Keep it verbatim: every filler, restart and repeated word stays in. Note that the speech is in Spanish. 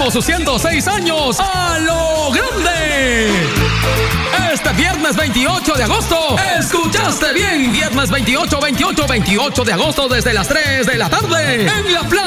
celebramos sus ciento seis años a lo grande. Este viernes veintiocho de agosto, escuchaste bien, viernes veintiocho, veintiocho, veintiocho de agosto desde las tres de la tarde en la plaza